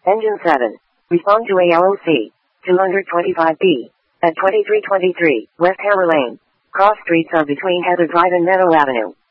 Engine 7. Respond to ALOC. 225B. At 2323 West Hammer Lane. Cross streets are between Heather Drive and Meadow Avenue.